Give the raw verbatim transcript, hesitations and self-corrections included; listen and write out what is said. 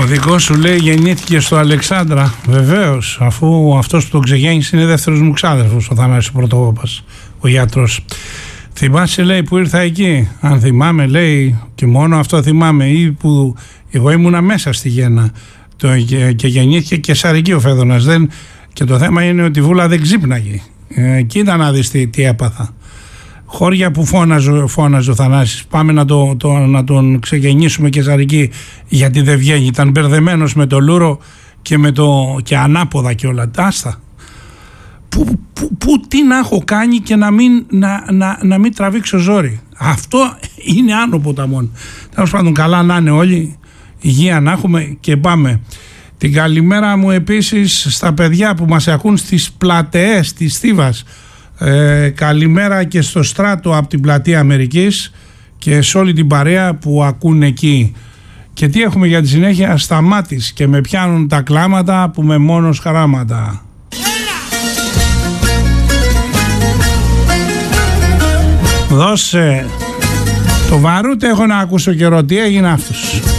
δικός σου λέει γεννήθηκε στο Αλεξάνδρα. Βεβαίως, αφού αυτός που τον ξεγέννησε είναι δεύτερος μου ξάδερφος, ο Θανάσης Πρωτοβόπας, ο γιατρός. Θυμάσαι, λέει, που ήρθα εκεί? Αν θυμάμαι, λέει, και μόνο αυτό θυμάμαι, ή που εγώ ήμουνα μέσα στη γέννα το, και, και γεννήθηκε και Σαρική ο Φέδωνας. Δεν, και το θέμα είναι ότι η Βούλα δεν ξύπναγε. Ε, κοίτα να δεις τι, τι έπαθα. Χώρια που φώναζε, φώναζε ο Θανάσης. Πάμε να, το, το, να τον ξεγεννήσουμε και Σαρική, γιατί δεν βγαίνει. Ήταν μπερδεμένος με το Λούρο και, με το, και ανάποδα και όλα. Άστα. Που, που, που τι να έχω κάνει και να μην, να, να, να μην τραβήξω ζόρι. Αυτό είναι άνω ποταμών. Τέλος πάντων, καλά να είναι όλοι, υγεία να έχουμε και πάμε. Την καλημέρα μου επίσης στα παιδιά που μας ακούν στις πλατεές της Θήβας. Ε, καλημέρα και στο Στράτο από την Πλατεία Αμερικής και σε όλη την παρέα που ακούν εκεί. Και τι έχουμε για τη συνέχεια? Σταμάτης και με πιάνουν τα κλάματα που με μόνος χαράματα. Δώσε το βαρούτε, έχω να ακούσω καιρό τι έγινε αυτός.